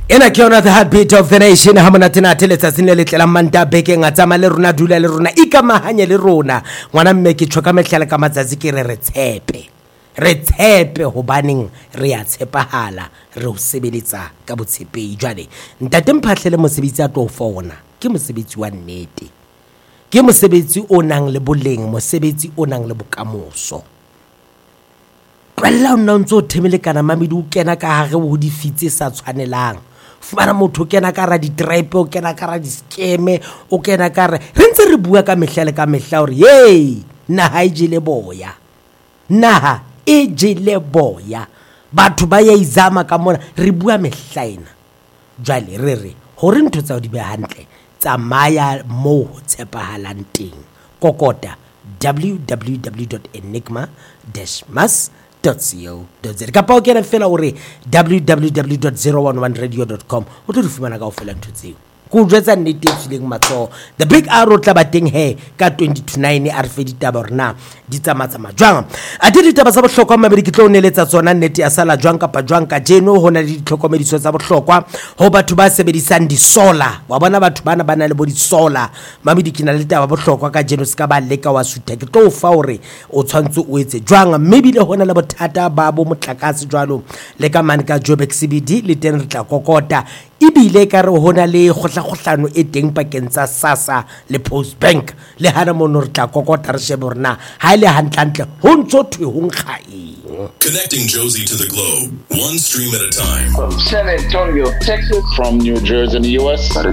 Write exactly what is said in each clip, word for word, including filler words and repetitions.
Ena ke yona the heartbeat of the nation ha mona tena teletsa sene le tlela manta beke nga tsama le rona dula le rona ikamahanya le rona ngwana mme ke tshoka mehlala ka matsatsi ke re re tshepe re tshepe hobaneng re ya tshepahala re o sebeletsa ka botshepehi jwale ntate mphahlele mosebetsi a to fona ke mosebetsi wa nnete ke mosebetsi o nang le boleng mosebetsi o nang le bokamoso kwalla ona ntso themele kana mamedi o kena ka hare ho di fitse sa tshwanelang fumana motho o kena ka ra di trap o kena ka ra di skeme o kena ka re re ntse re bua ka mehlale ka mehla hore hey naha e jele boya naha e jele boya batho ba ya izama ka mona re bua mehlaena jwale re re hore ntho tsa di be hantle tsamaya mo tshepahalang teng kokota w w w dot enigma dash mas dot co dot za ka pa o kena fela ore w w w dot zero one one radio dot com o tlo di fumana ka o fela ntho tseo go jwetsa nnete tsileng matso the big arrow tla bateng he ka twenty to nine a re fe ditaba rena di tsamatsa majwang a di ditaba tsa bohlokwa mabedi ke tlo neletsa tsona nnete ya sala jwang kapa jwang ka jeno hona le ditlhokomediso tsa bohlokwa ho batho ba sebedisang di solar wa bona batho bana bana le bo di solar mabedi ke na le taba bohlokwa ka jeno se ka ba leka wa sutha ke tlo fa hore o tshwantse o etse jwang maybe le hona le bothata ba bo motlakase jwalo le ka man ka Joburg C B D le teng re tla kokota ibile ka re hona le kgohlakgohlano e teng pakeng tsa SASSA le Post Bank le hana mono re tla kokota re shebe rena ha ile hantlantle ho ntso thwe ho nkga eng. Connecting Josie to the globe, one stream at a time. From San Antonio, Texas. From New Jersey in the U S. More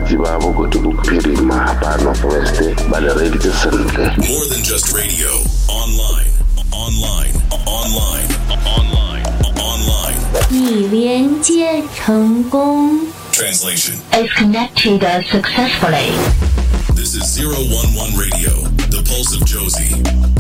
than just radio. Online, online, online, online, online. 已连接成功。 Translation. Is connected successfully. This is zero one one Radio, the pulse of Josie.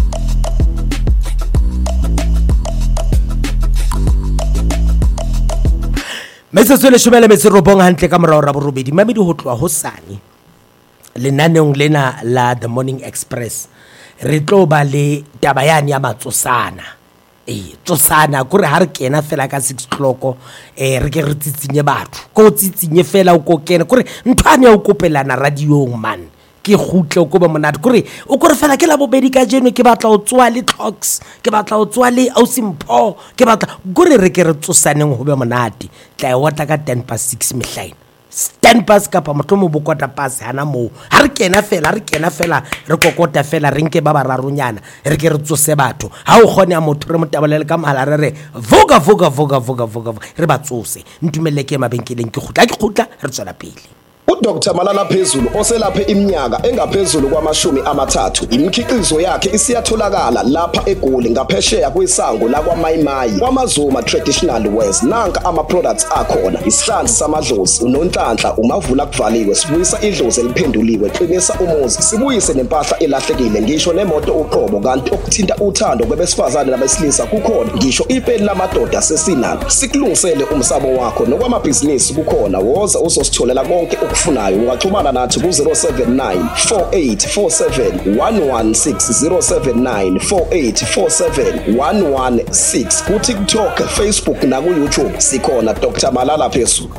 Metsotso le shomela metsi robong hantle ka morao ra borobedi mamedi ho tloa hosane lenaneng lena la The Morning Express re tlo ba le taba yani ya matsosana eh tsosana kore ha re kena fela ka six o'clock eh re ke re tsitsinye batho ko tsitsinye fela o ko kena kore nthwane ya o kopelana radiong man ke khutle o ko ba monate kore o kore fela ke la bobedi ka jeno ke batla o tswa le clocks ke batla o tswa le ausimpho ke batla kore re ke re tsosaneng ho be monate tla e wata ka ten past six mehlaina stand pass kapa motho mo bokota pass hana mo ha re kena fela re kena fela re kokota fela re nke ba ba raronyana re ke re tsose batho ha o gone ya motho re motabalele ka mahala re re voga voga voga voga voga re ba tsose ntumelle ke mabenkeleng ke khutla ke khutla re tswela pele uDoctor Malala Phezulu oselaphe iminyaka engaphezulu kwamashumi amathathu imikhiqizo yakhe isiyatholakala lapha eGoli ngaphesheya kwisango la kwaMayimayi kwaMazuma Traditional Wares nanka ama products akhona isihlanzi samadlozi unonhlanhla umavula kuvaliwe sibuyisa idlozi eliphenduliwe qinisa umuzi sibuyise nempahla elahlekile ngisho nemoto uqobo kanti okuthinta uthando kwabesifazane nabesilisa kukhona ngisho ipeni lamadoda sesinalo sikulungisele umsabo wakho nokwamabhizinisi kukhona woza uzositholela konke ufunayo ungaxhumana nathi ku zero seven nine four eight four seven one one six zero seven nine four eight four seven one one six ku TikTok, Facebook na ku YouTube sikhona Doctor Malala Phezulu.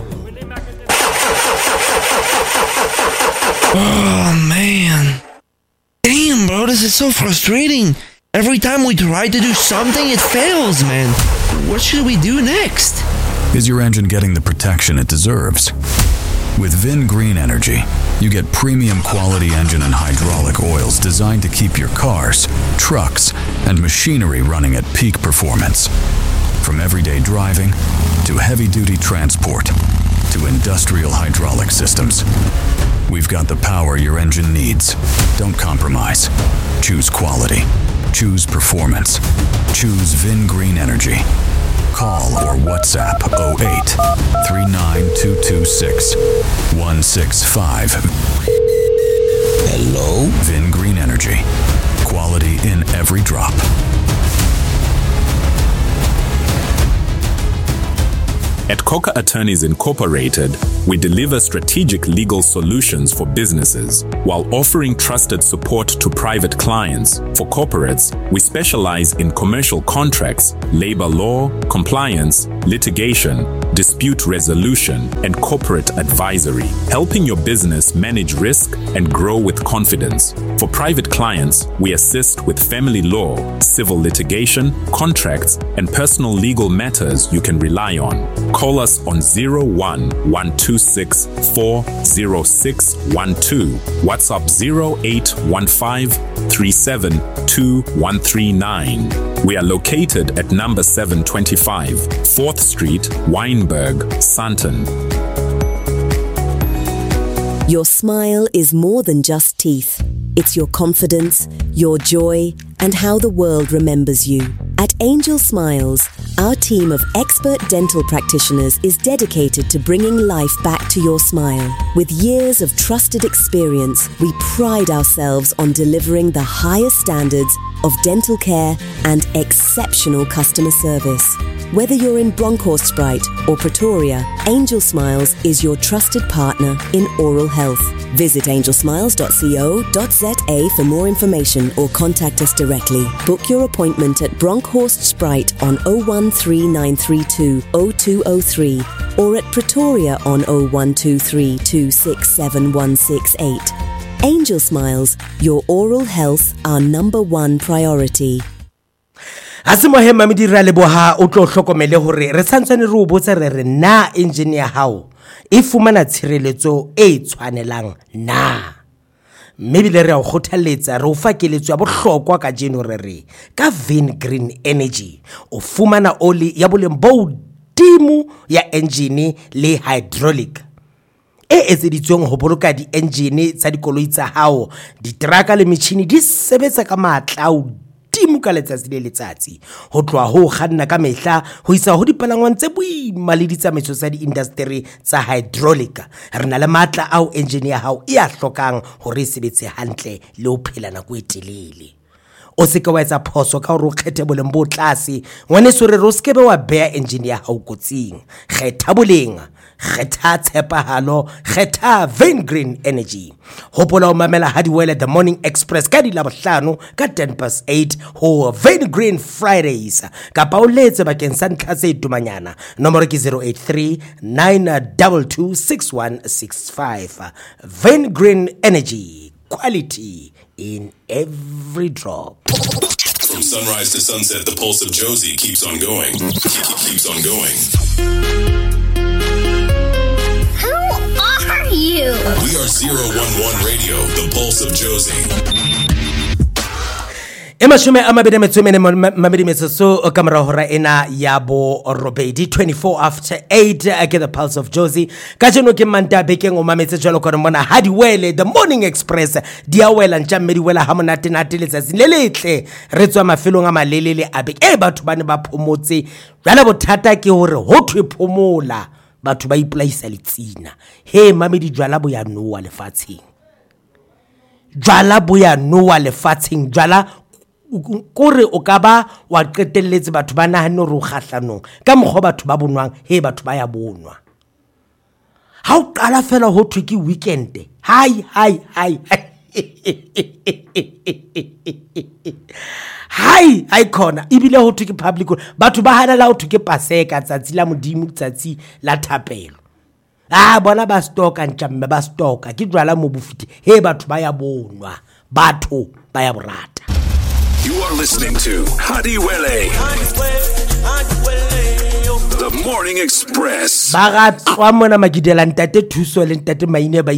Oh man. Damn bro, this is so frustrating. Every time we try to do something it fails, man. What should we do next? Is your engine getting the protection it deserves? With Vin Green Energy, you get premium quality engine and hydraulic oils designed to keep your cars, trucks, and machinery running at peak performance. From everyday driving to heavy-duty transport to industrial hydraulic systems, we've got the power your engine needs. Don't compromise. Choose quality. Choose performance. Choose Vin Green Energy. Call or WhatsApp oh eight, three nine two two six, one six five. Hello? Vin Green Energy. Quality in every drop. At Coca Attorneys Incorporated, we deliver strategic legal solutions for businesses while offering trusted support to private clients. For corporates, we specialize in commercial contracts, labor law, compliance, litigation, dispute resolution, and corporate advisory, helping your business manage risk and grow with confidence. For private clients, we assist with family law, civil litigation, contracts, and personal legal matters you can rely on. Call us on zero one one two six four zero six one two, WhatsApp zero eight one five three seven two one three nine. We are located at number seven twenty-five, fourth Street, Wynberg, Sandton. Your smile is more than just teeth. It's your confidence, your joy, and how the world remembers you. At Angel Smiles, our team of expert dental practitioners is dedicated to bringing life back to your smile. With years of trusted experience, we pride ourselves on delivering the highest standards of dental care and exceptional customer service. Whether you're in Bronkhorstspruit or Pretoria, Angel Smiles is your trusted partner in oral health. Visit angel smiles dot co dot za for more information or contact us directly. Book your appointment at Bronkhorstspruit on zero one three nine three two zero two zero three or at Pretoria on zero one two three two six seven one six eight. Angel Smiles, your oral health, our number one priority. Asimohe mamidi ra leboha o tlo hlokomele hore re santsane re o botse re re na engine ya hao e fumana tshireletso e tshwanelang na. Maybe le re o khothaletsa re o fa keletso ya bohlokwa ka jeno re re ka Vin Green Energy o fumana oli ya boleng bo dimo ya engine le hydraulic e etseditsweng ho boloka di engine tsa dikoloi tsa hao, diteraka le metjhini di sebetsa ka matla dimo ka letsatsi le letsatsi ho tloa ho kganna ka mehla ho isa ho dipalangwang tse boima le ditsamaiso tsa di-industry tsa hydraulic. Re na le matla ao engine ya hao e a hlokang hore e sebetse hantle le ho phela nako e telele. O se ka wa etsa phoso ka hore o kgethe boleng bo tlase, ngwaneso re ro skebe wa bea engine ya hao kotsing. Kgetha boleng, kgetha tshepahalo, kgetha Vin Green Energy. Hopola o mamela Hadiwele The Morning Express ka di Labohlano ka ten past eight ho Vin Green Fridays. Kapa o letse bakeng sa ntlha tse tumanyana. Nomoro ke zero eight three nine two two six one six five. Vin Green Energy, quality in every drop. From sunrise to sunset, the pulse of Josie keeps on going. Keeps on going. How are you? We are zero one one Radio, the pulse of Josie. Emashume amabede metsumene mabedi metsoso kamera hora ena ya bo robedi twenty-four after eight again the pulse of Josie ka jeno ke manta bekeng o mametse jalo ka mona Hadiwele The Morning Express dia wela ntjammedi wela ha monate nate letsatsi le letle re tswa mafelong a malelele a beke e batho bane ba phomotse jana bothata ke hore ho thwe phomola batho ba iplaisa letsina he mamedi jwala bo ya noa lefatsheng jwala bo ya noa lefatsheng jwala kore o ka ba wa qetelletse batho ba nahane re o kgahlanong ka mokgwa batho ba bonwang he batho ba ya bonwa ha o qala fela ho thwe ke weekend hai hai hai hai ai khona ibile ho thwe ke public batho ba hana la ho thwe ke paseka tsatsi la modimo tsatsi la thapelo ah bona ba stoka ntjamme ba stoka ke jwala mo bofiti he batho ba ya bonwa batho ba ya borata. You are listening to Hadiwele, The Morning Express. Baga tswa mona magidela ntate thuso le ntate maine ba